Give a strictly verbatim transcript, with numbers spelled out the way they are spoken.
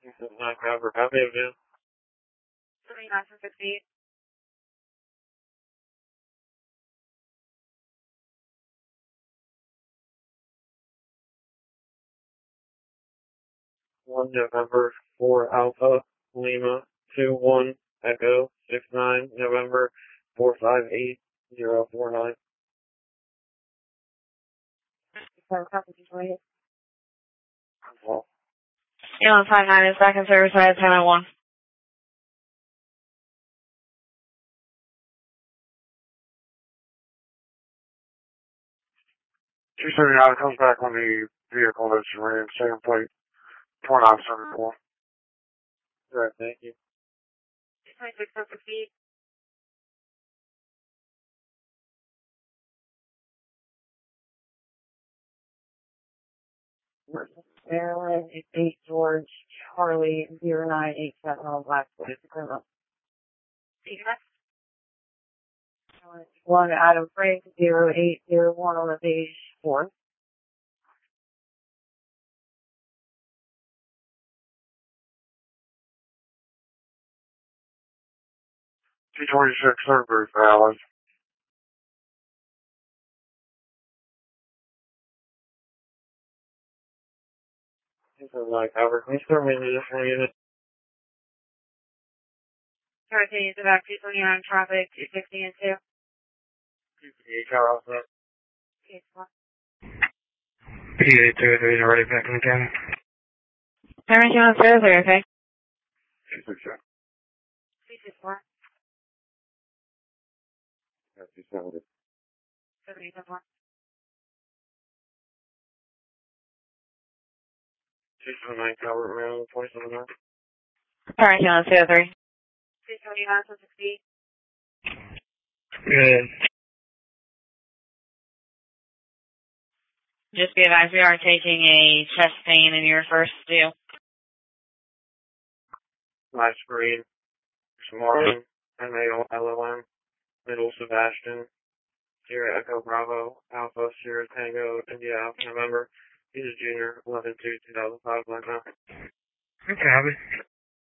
This is not covered. How big is it? twenty-nine from fifty-eight. one November, four Alpha, Lima, two one Echo, six nine November, four five eight zero four nine. Well, Elon five nine is back in service. I had ten oh one. two seventy-nine comes back on the vehicle that's ran, same plate, twenty-nine seventy-four. Right, thank you. twenty-six from fifty-eight. Maryland, eight George, Charlie, zero nine eight seven on Blackwood. One Adam Frank, zero eight zero one on the beige four. two twenty-six Thurber Valley. This is not covered. Can you throw me into this one unit? Sorry, can you use the back two twenty-nine traffic, two sixty and two? two fifty-eight car off that. Okay, four. P eight two three is already back in the county. Everything on Thursday, okay? two six seven. three six four. Yeah, two seventy. seventy four. two seventy-nine Calvert, Maryland, twenty-seven nine. Everything on two oh three. two seventy-nine from sixty. Good. Just be advised, we are taking a chest pain in your first due. Nice green. Martin, M A L L M, Middle Sebastian, Sierra Echo Bravo, Alpha, Sierra Tango, India Alpha November. He's a junior, eleven two two thousand five, like that. Okay, Abby.